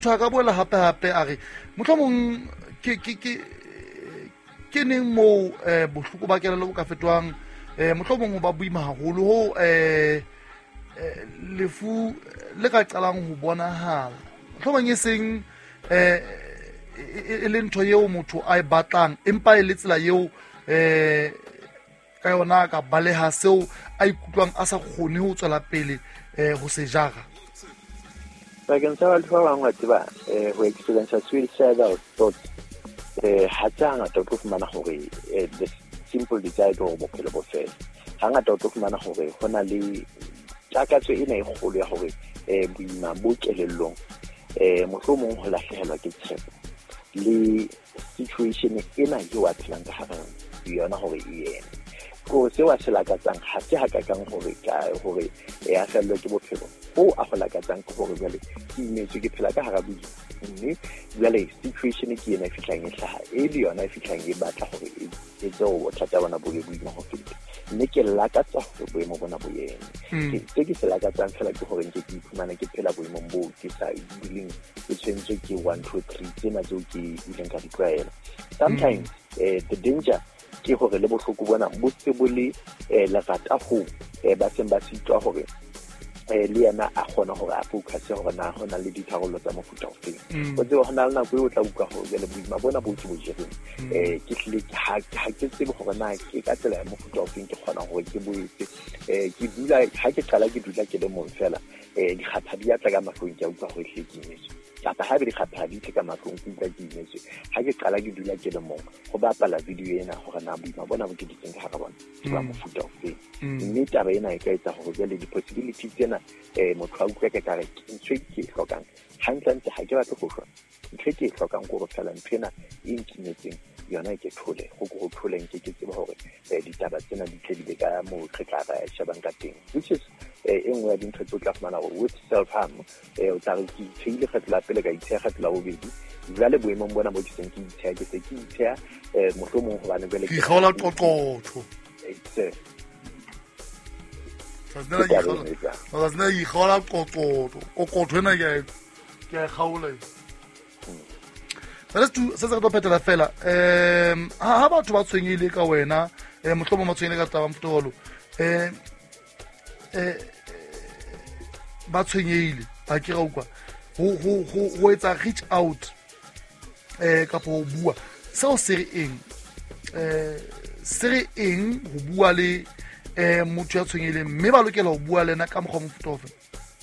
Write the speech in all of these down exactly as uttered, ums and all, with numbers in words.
tshwa ka boela hape hape a re mohlomong ke ke ke ke neng mo eh bohloko ba kelelo bo ka fetwang eh mohlomong ba boima haholo ho eh lefu le ka qalang ho bonahala mohlomong e seng eh e le ntho yeo motho a e batlang empa e le tsela yeo eh ka yona ka baleha seo a ikutlwang a sa kgone ho tswela pele eh ho se jara. Bakeng sa batho ba bangwe ba eh ho experience suicidal thoughts eh ha tsanga to tlo fumana hore the simple desire to bophelo bo fela ha ngata o tlo fumana hore hona le takatso ena e kgolo ya hore eh boima bo kelellong eh mohlomong ho lahlehelwa ke tshepo le situation ena e wa tshelang ka hara yona hore e yena ko se wa se lakatsang ha se hakakang hore ka hore e a fellwa ke bophelo o a go lakatsang ke hore jale ke imetse ke phela ka hara boima mme jale situation ke ena e fitlang e hlaha e le yona e fitlang e batla hore e tse o thata bona bo le boima ho feta mme ke lakatsa go boemo bona bo yena ke ke se lakatsang fela ke hore ke iphumana ke phela boemong bo ke sa ileng ke tshwentse ke one two three tsena tse ke ileng ka di tlwaela. Sometimes eh the danger ke hore le bohloko bona bo se bo le la rata ho ba seng ba sitwa hore eh le yana a kgona hore a focus hore na hona le ditharollo tsa mofuta o feng o tseba hona le nako e o tla utlwa hore le boima bona bo ke bo jereng eh ke hle ha ha ke tsebe hore na ke ka tsela ya mofuta o feng ke kgona hore ke boetse eh ke dula ha ke qala ke dula ke le mong fela eh di khatha di ya tla ka mahlong ke utlwa hore hle ke imetse kapa ha be di khatha di tla ka mahlong ke utlwa ke imetse ha ke qala ke dula ke le mong go bapala video ena hore na boima bona bo ke di tseng ka hara bona ba mofuta o feng mme taba ena e ka etsa hore jale di possibilities tsena eh motho a utlwa ke ka re ntse ke hlokang hantlantse ha ke batla go hlwa ntse ke hlokang go fela nthena e nkimetseng yona ke thole go go tholeng ke ke tseba hore ditaba tsena di tle di be ka mo re tla ba shebang ka teng which is eh engwe ya dintho tse o tla fumana gore with self harm eh o tla re ke tsheile kgetla pele ka itshega kgetla o bedi jwale boemong bona bo ke seng ke itshega ke se ke itshega eh mohlomong go bana jwale ke kgola qoqotho eh Tsana yi kgola ba tsana yi kgola qoqotho qoqotho ena ke ke khaula Let's do se se ka phetela fela em ha batho ba tshwenyile ka wena eh mohlomong ba tshwenyile ka taba mfutolo eh eh ba tshwenyile ba ke ra ukwa ho ho ho etsa reach out eh ka po bua seo se re eng eh se re eng ho bua le eh motho ya tshwenyile mme ba lokela ho bua lena ka mogwa mofutofe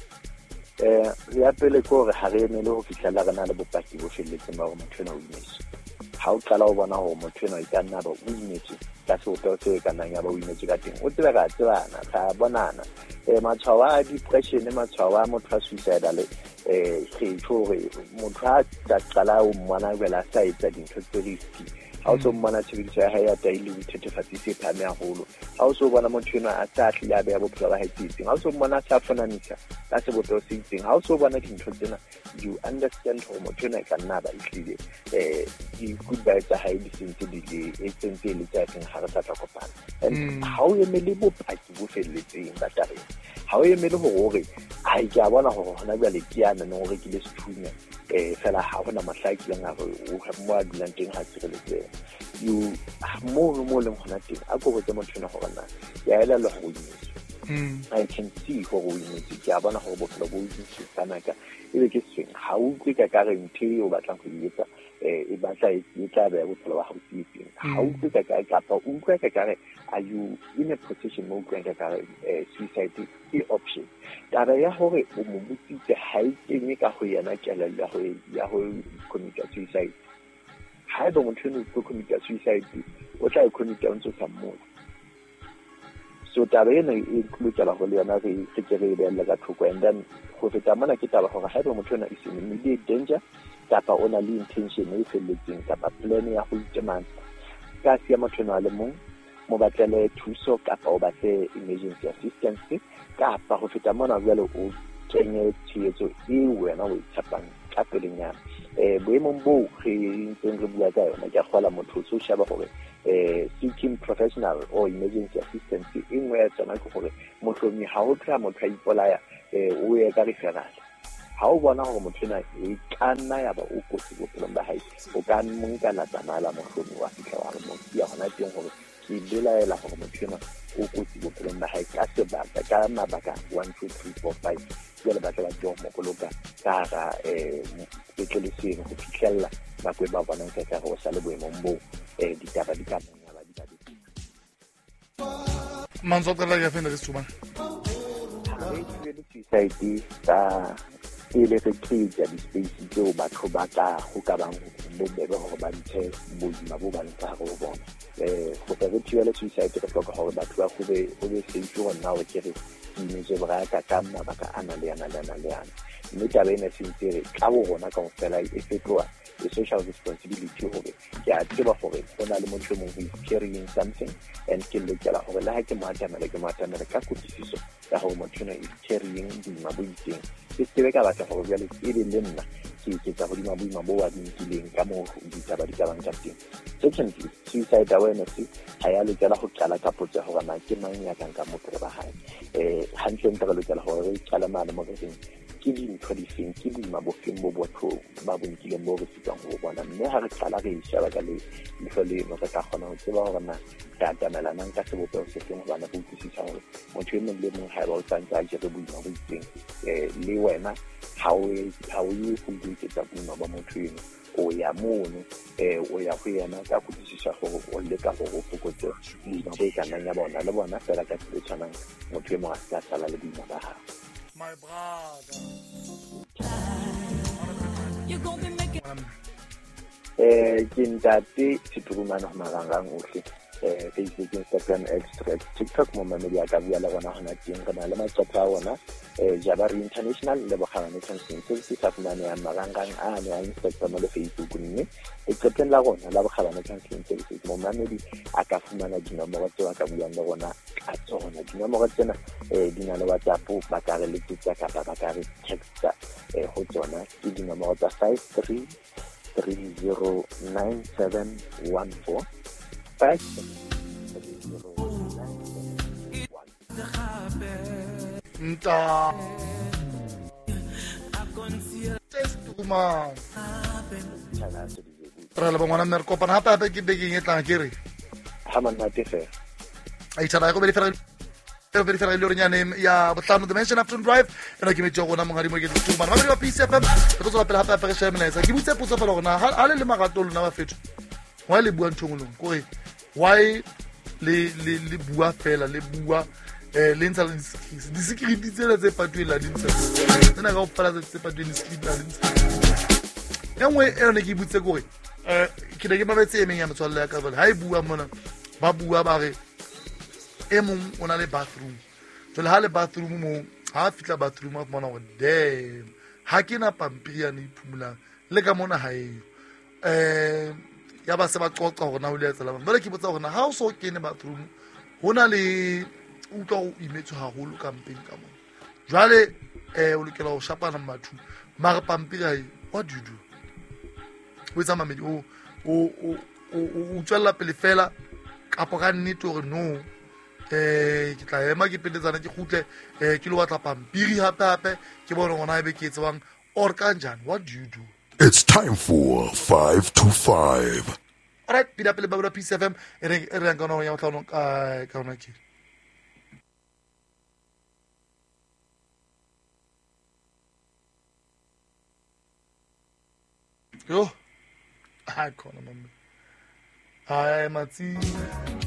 eh ya pele ko re ha re ene le ho fihlela rena le bopaki bo felletseng ba gore motho ena o imetse ha o qala o bona hore motho ena e ka nna ba o imetse ka se o tse ka nna ya ba o imetse ka teng o tseba ka tsebana ka bonana eh matshwao a depression le matshwao a motho a suicidal eh ke tshore motho a tla qala o mmona bela sa etsa dintho tse risky ha o so mmona tshebediso ya hae ya daily thethefatsi se phame haholo ha o so bona motho ena a tla tla ya bophelo ba hae tsitseng ha o so mmona sa fonanisa ka se boto se itseng ha o so bona dintho tsena you understand hore motho ena ka nna ba ihlile eh di goodbye tsa hae di sentse di le e sentse le tsa teng ha re sa tla kopana and ha o emele bopaki bo felletseng ba tabeng ha o emele hore ai ke a bona hore hona bjale ke yana no re ke le sethunya eh fela ha hona mahlaki le ngare o ha mo a dulang teng ha tsireletse you mo mo le hona teng a go botsa motho na hore na ya ela le go yisa mm I can see go go yisa ke a bona go bophelo bo yisa kana ka e be ke seng ha o tle ka ka re nthe o batlang go yetsa eh e batla e tla be bophelo ba go tsitseng ha o tle ka ka ka o utlwa ka ka re are you in a position mo ka ka ka eh suicide is option taba ya hore o mo butsitse ha e kene ka go yena kelelo ya go ya go commit suicide ha ba motho no go commit suicide o tla e commit ntse sa mo so taba ena e lokela go le yana re re ke re be la thoko and then go feta mana ke taba gore ha ba motho na is in immediate danger kapa ona le intention e felletseng kapa plan ya go itemana ka sia motho na le mong mo batlele thuso kapa o batle emergency assistance kapa go feta mona jalo o kenye tsheetso e wena o itshapang ka pelenyana eh boemong bo re ntseng re bua ka yona ke gola motho o shaba gore eh seeking professional or emergency assistance engwe ya tsona ke gore mohlomong ha o tla motho a ipolaya eh o ye ka referral ha o bona hore motho ena e ka nna ya ba o kotsi bophelong ba hae o ka nka latsamala mohlomong wa fihla wa re motho ya hona teng hore ke belaela hore motho ena o kotsi bophelong ba hae ka sebaka ka mabaka one two three four five jwale ba tla ba tlo mo boloka ka hara um sepetlele seno go fihlella nako e ba bonang ka kare o sa le boemong boo um ditaba di ka nna ba di ka di manzo qala ya fena re tsuma ha re tswele suicide ka ile re create di-space tseo batho ba ka go ka bang bobebe gore ba ntshe boima bo ba ntsha go bona um go ka re thibela suicide re hloka gore batho ba go be safe gore na o kere ke imetse boraka ka mabaka a na le yana le yana le yana mme taba ena sentse re ka bo rona ka go fela e fetoa the social responsibility gore ke a tseba gore go na le motho mongwe who is carrying something and ke lekela gore le ha ke mo atamela ke mo atamela ka kutlwisiso ya gore motho ena is carrying boima bo itseng ke tsebe ka batla gore bjale e le le nna ke ke tsa godima boima bo wa di nkileng ka moo ditaba di ka bang ka teng. Secondly, suicide awareness ha ya lokela go qala ka potso gore na ke mang ya kang ka mophelo ba hae um hantle ntle re lokela gore re qala mane mo reng ke dintho di feng ke boima bofeng bo botho ba bo nkileng bo re fitang go bona mme ha re qala re sheba ka le leihlo leno re ka kgona go tseba gore na re atamelanang ka sebopego se feng gobana re utlwisisa gore motho e mong le mong ga e ba o tsantse a jere boima bo itseng um le wena ha o ye go iketsa boima ba motho eno o ya mono um o ya go yena ka kutlwisisa gore o leka gore o fokotse boima bo e ka nnang ya bona le bona fela ka tsela e tshwanang motho e mongwe a se ka sala le boima ba gago. My brother. Eh, ke ntate Seturumane go marangrang otlhe eh Facebook, Instagram, X, TikTok mo mamedi a ka bua le bona hona teng re na le matsapa a ona eh Jabari International le bogane Counseling Services a fumane ya marangrang a ne a Instagram le Facebook mme e tseteng la rona la bogane Counseling Services mo mamedi a ka fumana dinomoro tse ba ka buang le rona ka tsona dinomoro tsena eh di na le WhatsApp ba ka re letsetsa ka ba ka re texta eh go tsona ke dinomoro tsa five three three zero nine seven one four five three zero nine seven one Nta Seturumane re le bongwana mme re kopana hape hape ke bekeng e tlang ke re ha monate fe a itshara go be le fera e be le fera le ornyane ya botlano dimension after drive ena ke metso gona mongadi mo ke Seturumane ba be ba P C F M re tlo tswa pele hape hape re share melaetsa ke butse potso fela gona ha le le magato lona ba fetho wa le bua ntshongolong gore why le le le bua fela le bua eh le ntsa le di-security tsela tse patuela di ntsa tsena ka go fela tse patuela di-security di ntsa engwe e ne ke butse gore eh ke ne ke mabetse emeng ya metswalle ya ka jwale ha e bua mona ba bua ba re e mong o na le bathroom jwale ha le bathroom mo ha fitla bathroom a bona gore damn ha ke na pampiri ya ne iphumulang le ka mona ha eyo eh ya ba se ba qoqa gore na o le etsa la bana ke botsa gore na ha o so kene bathroom hona le utlwa o imetswe haholo kampeng ka mona jwale eh o lokela go shapana mathu mara pampiri ha what do you do o etsa mamedi o o o tswela pele fela kapo ka nnete gore no eh ke tla ema ke peletsana ke khutle eh ke lo batla pampiri hape hape ke bona gona e be ke etsang or kanjani what do you do? It's time for five to five. All right, pila pele ba P C F M e re re nga no ya tla ka ka ona ke yo ha khona mama ha matsi